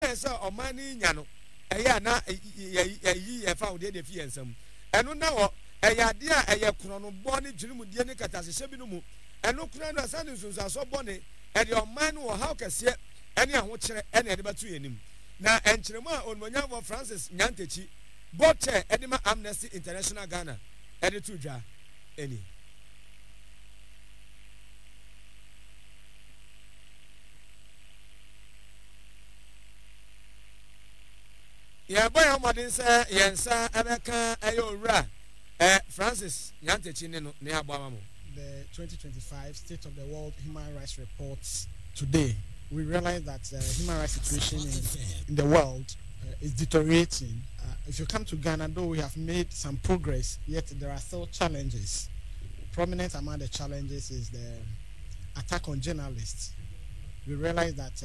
so o man ni nya no eya na yi e fa wo de fi ensam eno na wo eya de a eye krono no bo ne dwirumudie ne katasehye bi no mu eno krono no asa ne nsunsuaso bo ne e de o man no how kese ene aho kire ene de batu yanim na enkyeremu a onmonyam Francis Nyantechi boche edema Amnesty International Ghana editor dwa eni ya boy amodin say yensa ebeka eyowura Francis Nyantechi ne no ne agbama mo. The 2025 State of the World Human Rights Reports today, we realize that human rights situation in the world is deteriorating. If you come to Ghana, though we have made some progress, yet there are still challenges. Prominent among the challenges is the attack on journalists. We realize that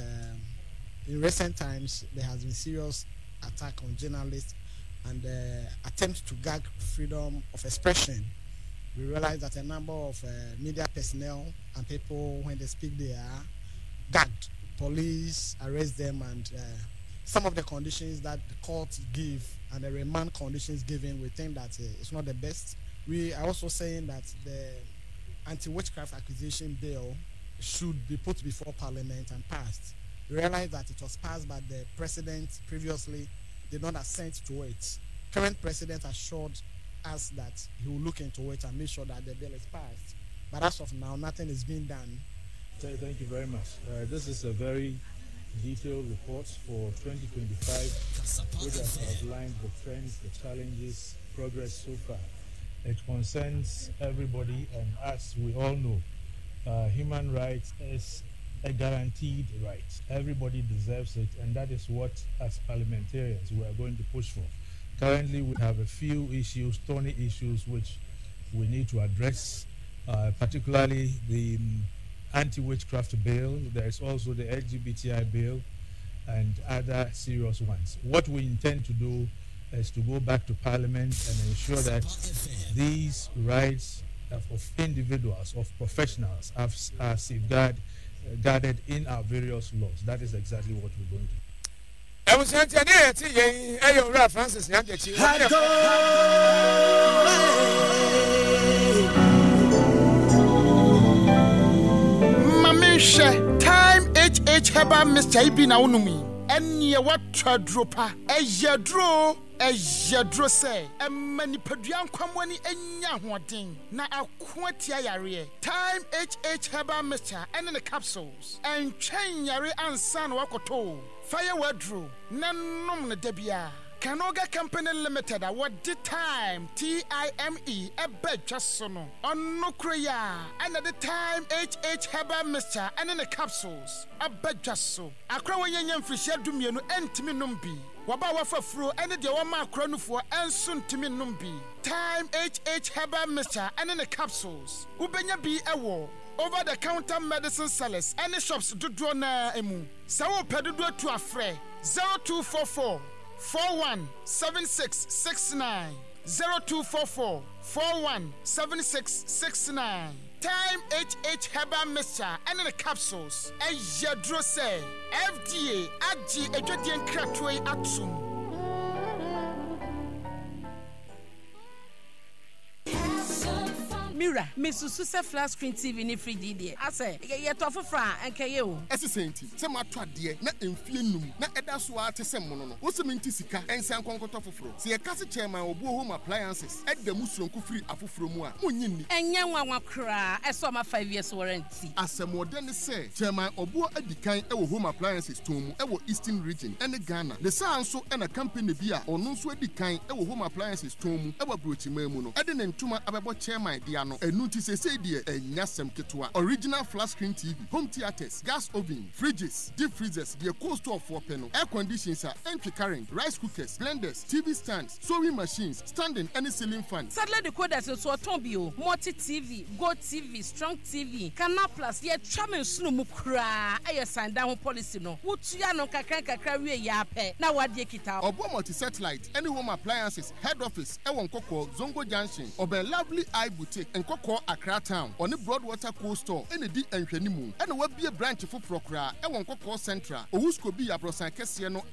in recent times there has been serious attack on journalists and attempt to gag freedom of expression. We realize that a number of media personnel and people, when they speak, they are gagged. Police arrest them, and some of the conditions that the courts give and the remand conditions given, we think that it's not the best. We are also saying that the anti-witchcraft accusation bill should be put before Parliament and passed. We realize that it was passed, but the president previously did not assent to it. Current president assured us that he will look into it and make sure that the bill is passed. But as of now, nothing is being done. Thank you very much. This is a very detailed report for 2025, which has outlined the trends, the challenges, progress so far. It concerns everybody, and as we all know, human rights is a guaranteed right. Everybody deserves it, and that is what, as parliamentarians, we are going to push for. Currently, we have a few issues, thorny issues, which we need to address, particularly the anti-witchcraft bill. There is also the LGBTI bill and other serious ones. What we intend to do is to go back to Parliament and ensure that these rights of individuals, of professionals, are safeguarded in our various laws. That is exactly what we're going to do. I was saying to Francis Nyantechi. Mamisha, time HH Heba Mr. Ibina Unumi. Any what dropa, a yadro say, a manipadian kwamwani enya huading, na a quantia yare. Time HH Heba Mr. and in the capsules, and chain yare and san wakoto. Fire wadro, nanum debia. Kanoga Company Limited, what the time TIME a bed just sono on no creya, and at the time HH Heba Mr. and in the capsules a bed just so. A crowing young fisher do me no entimi numbi. Wabawa for fro and the Wama crown for and soon to me numbi. Time HH Heba Mr. and in the capsules. Ubenya be a war. Over the counter medicine sellers and the shops do draw na emu. Sawo pedudo to a fre 0244 417669 0244 417669. Time HH Heba Mr. and in the capsules. A yadro say FDA Agi Ejodian Kratway Atum. Mira, Miss Susa flat screen TV ni free DD. I say, you tough fra and kayo. As a saint, some are trad dear, not inflinum, not edasua to some mono. What's a mintisika and San Concoto for? See a cassette chairman or home appliances at the Muslim free afufromua. Munini. And young one cry, I saw my 5 years warranty. As a modern say, chairman or boa at the kind of home appliances to our eastern region and the Ghana. The sound so and a company beer or no sweaty kind of home appliances to our brooch memono. Aden and Tuma about chairman Diano. A notice a say dear a Yasem Ketua. Original flat screen TV, home theaters, gas oven, fridges, deep freezers, the cost of 4 panel, air conditioners, entry current, rice cookers, blenders, TV stands, sewing machines, standing any ceiling fan. Sadly, the code as so Tombio, Multi TV, Go TV, Strong TV, Canal Plus, yet charming Snumukra, I signed down policy no. Woutiano Kakanka career yape, now what ye kita. Obo multi satellite, any home appliances, head office, Ewon Koko, Zongo Junction, Obe Lovely Eye Boutique, and Koko Accra Town, on the Broadwater Coast Store, any D and Shenimu, and a web be a branch for Procra, Ewon Koko Central, or who's could be a Brosan Kessiano.